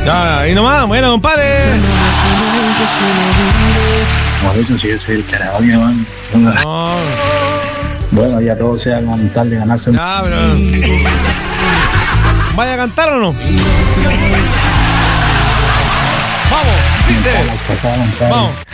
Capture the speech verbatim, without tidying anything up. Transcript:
Ya, ahí nomás, bueno, compadre. Como dicho, si ese es el karaoke, man. No. Bueno, ya todo sea con tal de ganarse. Ya, pero. ¿Vaya a cantar o no? Vamos, dice. Vamos.